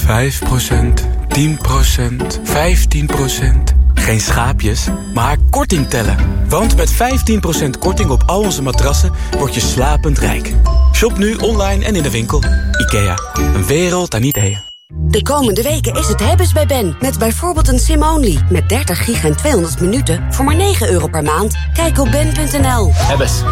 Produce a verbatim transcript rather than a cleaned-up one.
vijf procent, tien procent, vijftien procent. Geen schaapjes, maar korting tellen. Want met vijftien procent korting op al onze matrassen word je slapend rijk. Shop nu online en in de winkel. IKEA, een wereld aan ideeën. De komende weken is het hebben's bij Ben. Met bijvoorbeeld een sim-only. Met dertig gig en tweehonderd minuten voor maar negen euro per maand. Kijk op ben punt n l. Hebbes.